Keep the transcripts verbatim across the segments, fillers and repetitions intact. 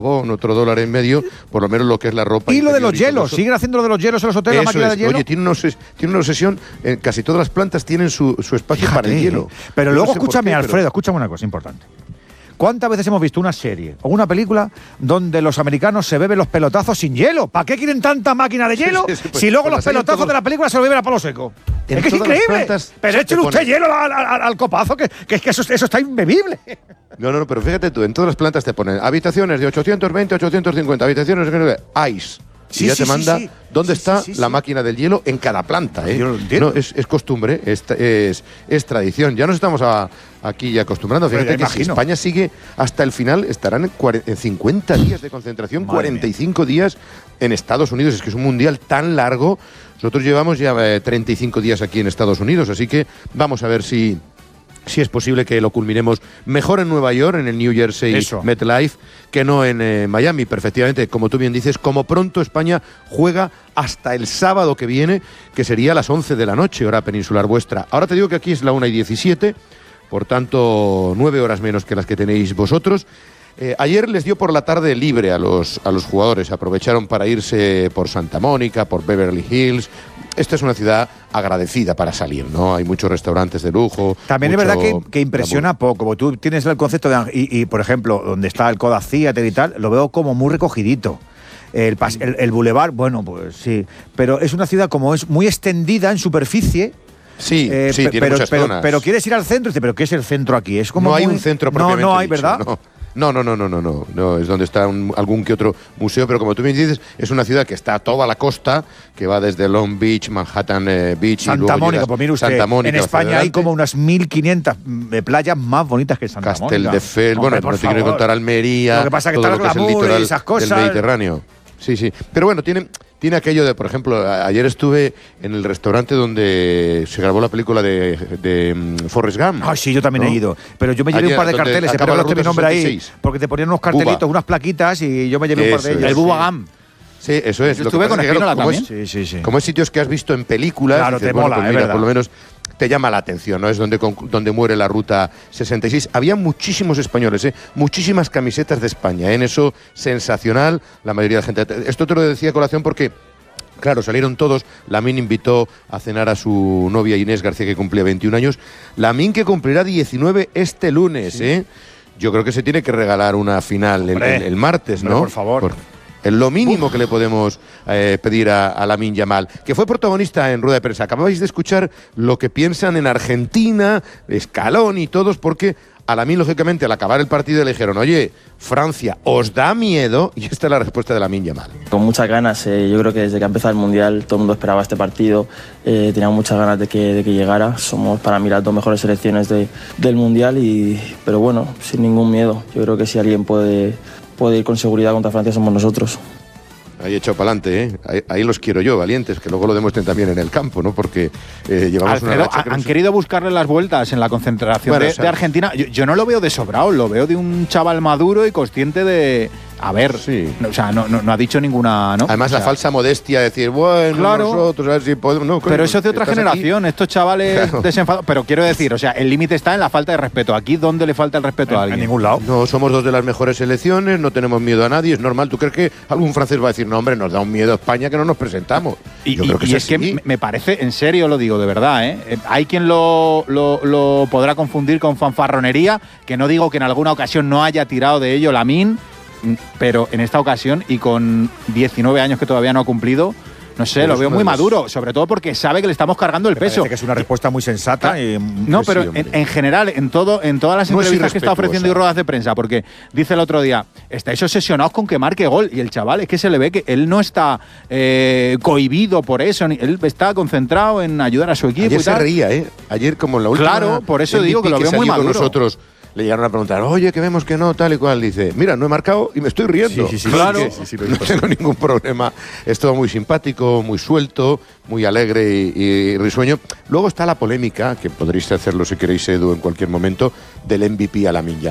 otro dólar en medio, por lo menos lo que es la ropa. Y lo de los hielos, ¿siguen haciendo lo de los hielos en los hoteles, la máquina es. de hielo? Oye, tiene una, obses tiene una obsesión, en casi todas las plantas tienen su, su espacio Fíjate, para el hielo. Pero Yo luego no sé escúchame, qué, Alfredo, pero... escúchame una cosa importante. ¿Cuántas veces hemos visto una serie o una película donde los americanos se beben los pelotazos sin hielo? ¿Para qué quieren tanta máquina de hielo sí, sí, sí, pues, si luego pues los pelotazos todo... de la película se los beben a palo seco? En es que es increíble. Pero échale usted hielo al, al, al copazo, que, que es que eso, eso está imbebible. No, no, no, pero fíjate tú, en todas las plantas te ponen habitaciones de ochocientos veinte, ochocientos cincuenta, habitaciones de ice. Sí, y ya sí, te manda sí, sí. dónde sí, está sí, sí, la sí. máquina del hielo en cada planta. ¿eh? No, es, es costumbre, es, es, es tradición. Ya nos estamos a, aquí ya acostumbrando. Fíjate que imagino. Si España sigue hasta el final, estarán en, cuarenta, en cincuenta días de concentración, Madre cuarenta y cinco mía. días en Estados Unidos. Es que es un mundial tan largo. Nosotros llevamos ya eh, treinta y cinco días aquí en Estados Unidos, así que vamos a ver si... si es posible que lo culminemos mejor en Nueva York, en el New Jersey Eso. MetLife, que no en eh, Miami. Perfectamente, como tú bien dices, como pronto España juega hasta el sábado que viene, que sería a las once de la noche, hora peninsular vuestra. Ahora te digo que aquí es la una y diecisiete, por tanto, nueve horas menos que las que tenéis vosotros. Eh, ayer les dio por la tarde libre a los, a los jugadores, aprovecharon para irse por Santa Mónica, por Beverly Hills. Esta es una ciudad agradecida para salir, ¿no? Hay muchos restaurantes de lujo. También mucho, es verdad que, que impresiona poco, porque tú tienes el concepto de... Y, y por ejemplo, donde está el Kodak Theater y tal, lo veo como muy recogidito. El, el, el Boulevard, bueno, pues sí. Pero es una ciudad como es muy extendida en superficie. Sí, eh, sí, tiene pero, muchas pero, zonas. Pero quieres ir al centro y dices, ¿pero qué es el centro aquí? Es como no hay muy... un centro No, propiamente no hay, dicho, ¿verdad? No. No, no, no, no, no, no, no, es donde está un, algún que otro museo, pero como tú me dices, es una ciudad que está a toda la costa, que va desde Long Beach, Manhattan eh, Beach Santa y luego Mónica, pues mire usted, Santa Mónica, en España hay como unas mil quinientas playas más bonitas que Santa Castel Mónica. de Fel, bueno, no te quiero contar Almería, lo que pasa es que todo está lo que es el litoral y esas cosas. del Mediterráneo. Sí, sí, pero bueno, tiene, tiene aquello de, por ejemplo, ayer estuve en el restaurante donde se grabó la película de, de um, Forrest Gump. Ah, sí, yo también ¿no? he ido. Pero yo me llevé ayer, un par de carteles, espero que no esté mi nombre ahí, porque te ponían unos cartelitos, Buba. unas plaquitas y yo me llevé Eso un par de ellas. es, El Bubba Gump. Sí, eso es. Yo estuve con Espínola también. Es, sí, sí, sí. Como es sitios que has visto en películas, claro, dices, te bueno, mola, pues es mira, verdad. por lo menos te llama la atención, ¿no? Es donde, con, donde muere la ruta sesenta y seis. Había muchísimos españoles, ¿eh? Muchísimas camisetas de España, ¿eh? En eso, sensacional, la mayoría de la gente. Esto te lo decía a colación porque, claro, salieron todos. Lamin invitó a cenar a su novia Inés García, que cumplía veintiún años. Lamin, que cumplirá diecinueve este lunes, sí. ¿eh? Yo creo que se tiene que regalar una final el, el, el martes, hombre, ¿no? Por favor. Por, Es lo mínimo Uf. que le podemos eh, pedir a, a Lamine Yamal, que fue protagonista en rueda de prensa. Acabáis de escuchar lo que piensan en Argentina, Scaloni y todos, porque a Lamine, lógicamente, al acabar el partido le dijeron, oye, Francia, ¿os da miedo? Y esta es la respuesta de Lamine Yamal. Con muchas ganas, eh, yo creo que desde que ha empezado el Mundial todo el mundo esperaba este partido, eh, teníamos muchas ganas de que, de que llegara. Somos para mí las dos mejores selecciones de, del Mundial, y, pero bueno, sin ningún miedo. Yo creo que si alguien puede... puede ir con seguridad contra Francia somos nosotros. Ahí echado para adelante, ¿eh? Ahí, ahí los quiero yo, valientes, que luego lo demuestren también en el campo, ¿no? Porque eh, llevamos Alfredo, una racha que han no sé... querido buscarle las vueltas en la concentración bueno, de, o sea, de Argentina. Yo, yo no lo veo de sobrado, lo veo de un chaval maduro y consciente de... A ver, sí. no, o sea, no, no, no ha dicho ninguna... ¿no? Además, o sea, la falsa modestia de decir, bueno, claro, nosotros, a ver si podemos... No, pero eso es de otra generación, aquí? Estos chavales claro. desenfadados. Pero quiero decir, o sea, el límite está en la falta de respeto. Aquí, ¿dónde le falta el respeto en, a alguien? En ningún lado. No, somos dos de las mejores selecciones, no tenemos miedo a nadie, es normal. ¿Tú crees que algún francés va a decir, no, hombre, nos da un miedo a España que no nos presentamos? Y, Yo y, creo que y es, es que me parece, en serio lo digo, de verdad, ¿eh? Hay quien lo, lo, lo podrá confundir con fanfarronería, que no digo que en alguna ocasión no haya tirado de ello Lamine, pero en esta ocasión y con diecinueve años que todavía no ha cumplido, no sé, pero lo veo muy maduro, sobre todo porque sabe que le estamos cargando el me peso. Que es una respuesta muy sensata. Y, y, no, pero sí, en, en general, en todo, en todas las no entrevistas que está ofreciendo y ruedas de prensa, porque dice el otro día, estáis obsesionados con que marque gol, y el chaval es que se le ve que él no está eh, cohibido por eso, ni, él está concentrado en ayudar a su equipo. Ayer y tal. se reía, ¿eh? Ayer como en la última... Claro, por eso M V P digo que lo veo muy maduro. Nosotros le llegaron a preguntar, oye, que vemos que no, tal y cual. Dice, mira, no he marcado y me estoy riendo. Sí, sí, sí, claro. Sí, sí, sí, no tengo ningún problema. Es todo muy simpático, muy suelto, muy alegre y, y risueño. Luego está la polémica, que podréis hacerlo si queréis, Edu, en cualquier momento, del M V P a Lamine Yamal.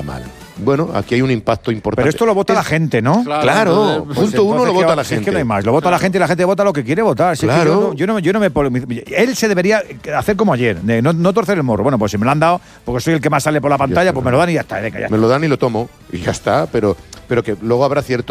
bueno, aquí hay un impacto importante. Pero esto lo vota es, la gente, ¿no? Claro, claro pues punto uno lo vota la gente. Es que no hay más, lo vota claro. la gente y la gente vota lo que quiere votar. Si claro. Es que yo, no, yo, no, yo no me... Él se debería hacer como ayer, de no, no torcer el morro. Bueno, pues si me lo han dado, porque soy el que más sale por la pantalla, pues me lo dan y ya está. Venga, ya me está. lo dan y lo tomo, y ya está, pero, pero que luego habrá cierto